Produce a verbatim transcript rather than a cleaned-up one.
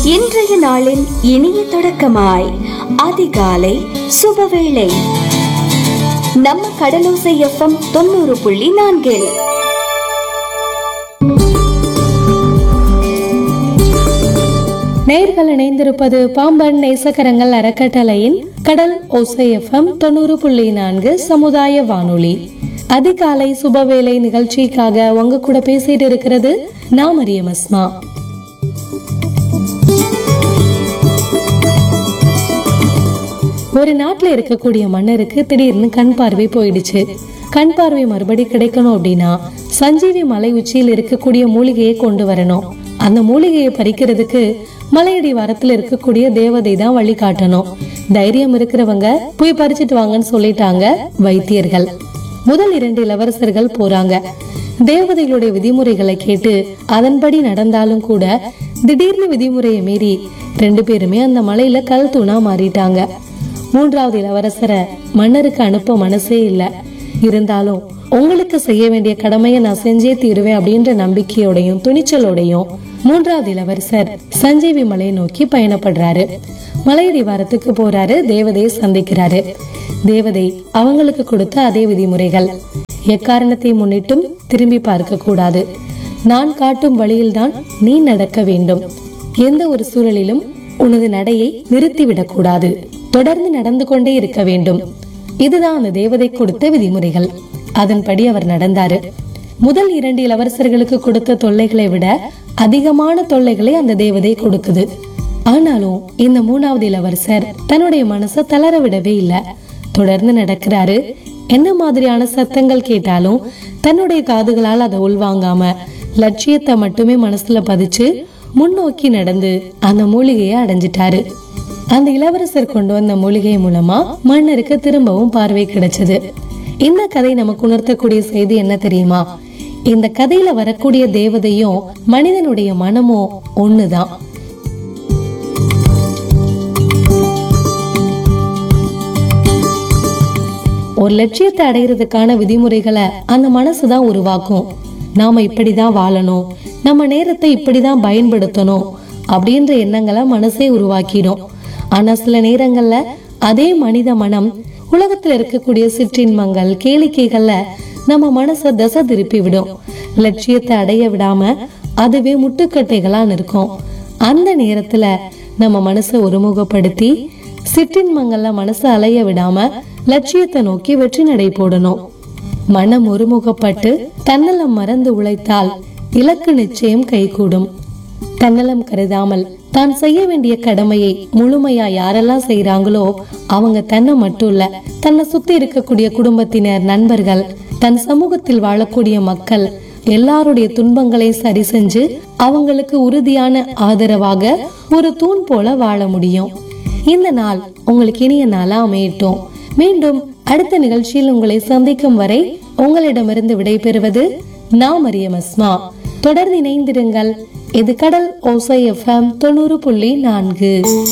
இன்றைய நாளின் இனிய தொடக்கமாய் அதிகாலை சுபவேளை நம்ம கடலோசை எஃப்எம் தொண்ணூறு புள்ளி நான்கில் நேயர்கள் இணைந்திருப்பது பாம்பன் நேசக்கரங்கள் அறக்கட்டளையின் கடல் ஓசை எஃப்எம் தொண்ணூறு புள்ளி நான்கு சமுதாய வானொலி. அதிகாலை சுபவேளை நிகழ்ச்சிக்காக உங்க கூட பேசிட்டு இருக்கிறது நான் மரியம் அஸ்மா. ஒரு நாட்டுல இருக்கக்கூடிய மன்னருக்கு திடீர்னு கண் பார்வை போயிடுச்சு. கண் பார்வை மறுபடி கிடைக்கணும் அப்படின்னா சஞ்சீவி மலை உச்சியில் இருக்கக்கூடிய மூலிகையை கொண்டு வரணும். அந்த மூலிகையை பறிக்கிறதுக்கு மலையடி வாரத்துல இருக்கக்கூடிய தேவதை தான் வழி காட்டணும். தைரியம் இருக்கிறவங்க போய் பறிச்சுட்டு வாங்கன்னு சொல்லிட்டாங்க வைத்தியர்கள். முதல் இரண்டு இளவரசர்கள் போறாங்க. தேவதைகளுடைய விதிமுறைகளை கேட்டு அதன்படி நடந்தாலும் கூட திடீர்னு விதிமுறையை மீறி ரெண்டு பேருமே அந்த மலையில கல் தூணா மாறிட்டாங்க. மூன்றாவது இளவரசரை மன்னருக்கு அனுப்ப மனசே இல்ல. இருந்தாலும் உங்களுக்கு செய்ய வேண்டிய கடமையை நான் செஞ்சே தீருவேன் அப்படின்ற நம்பிக்கையோடையும் துணிச்சலோடையும் மூன்றாவது இளவரசர் சஞ்சீவி மலையை நோக்கி பயணப்படுறாரு. மலையடி வாரத்துக்கு போறாரு. தேவதையை சந்திக்கிறாரு. தேவதை அவங்களுக்கு கொடுத்த அதே விதிமுறைகள். எக்காரணத்தை முன்னிட்டும் திரும்பி பார்க்க கூடாது. நான் காட்டும் வழியில்தான் நீ நடக்க வேண்டும். எந்த ஒரு சூழலிலும் உனது நடையை நிறுத்திவிடக் கூடாது. தொடர்ந்து நடந்து கொண்டே இருக்க வேண்டும். இதுதான் அந்த தேவதை கொடுத்த விதிமுறைகள். அதன்படி அவர் நடந்தாரு. முதல் இரண்டு இளவரசர்களுக்கு கொடுத்த தொல்லைகளை விட அதிகமான தொல்லைகளை அந்த தேவதை கொடுக்குது. ஆனாலும் இந்த மூணாவது இளவரசர் தன்னுடைய மனசை தளர விடவே இல்லை. தொடர்ந்து நடக்கிறாரு. என்ன மாதிரியான சத்தங்கள் கேட்டாலும் தன்னுடைய காதுகளால் அதை உள்வாங்காம லட்சியத்தை மட்டுமே மனசுல பதிச்சு முன்னோக்கி நடந்து அந்த மூலிகையை அடைஞ்சிட்டாரு. அந்த இளவரசர் கொண்டு வந்த மூலிகை மூலமா மன்னருக்கு திரும்பவும் பார்வை கிடைச்சது. இந்த கதை நமக்கு உணர்த்தக்கூடிய செய்தி என்ன தெரியுமா? இந்த கதையில வரக்கூடிய தேவதையும் மனிதனுடைய மனமும் ஒண்ணுதான். ஒரு லட்சியத்தை அடைகிறதுக்கான விதிமுறைகளை அந்த மனசுதான் உருவாக்கும். நாம இப்படிதான் வாழணும், நம்ம நேரத்தை இப்படிதான் பயன்படுத்தணும் அப்படின்ற எண்ணங்களை மனசே உருவாக்கிடும். ஆனா சில நேரங்கள்ல அதே மனித மனம் உலகத்துல இருக்கக்கூடிய சிற்றின்மங்கள் கேளிக்கைகள்ல நம்ம மனச தசை திருப்பி விடும். லட்சியத்தை அடைய விடாம அதுவே முட்டுக்கட்டைகளா இருக்கும். அந்த நேரத்துல நம்ம மனசை ஒருமுகப்படுத்தி சிற்றின்மங்கள்ல மனசை அலைய விடாம லட்சியத்தை நோக்கி வெற்றி நடை போடணும். மனம் ஒருமுகப்பட்டு தன்னலம் மறந்து உழைத்தால் இலக்கு நிச்சயம் கைகூடும். தன்னலம் கருதாமல் தான் செய்ய வேண்டிய கடமையை முழுமையா யாரெல்லாம் செய்யறாங்களோ அவங்க தன்னை மட்டும் இல்ல, தன்னை சுத்தி இருக்கக்கூடிய குடும்பத்தினர், நண்பர்கள், தன் சமூகத்தில் வாழக்கூடிய மக்கள் எல்லாருடைய துன்பங்களை சரி செஞ்சு அவங்களுக்கு உறுதியான ஆதரவாக ஒரு தூண் போல வாழ முடியும். இந்த நாள் உங்களுக்கு இனிய நாளா அமையட்டும். மீண்டும் அடுத்த நிகழ்ச்சியில் உங்களை சந்திக்கும் வரை உங்களிடமிருந்து விடைபெறுவது நான் மரியம் அஸ்மா. தொடர்ந்து இணைந்திருங்கள். இது கடல் ஓசை எஃப்எம் தொண்ணூறு புள்ளி நான்கு.